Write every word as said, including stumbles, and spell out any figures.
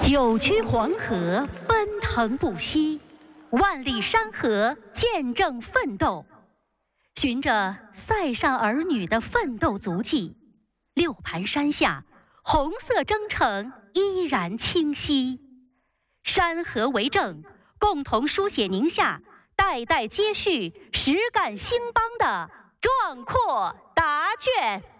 九曲黄河奔腾不息，万里山河见证奋斗。循着塞上儿女的奋斗足迹，六盘山下红色征程依然清晰。山河为证，共同书写宁夏代代接续实干兴邦的壮阔答卷。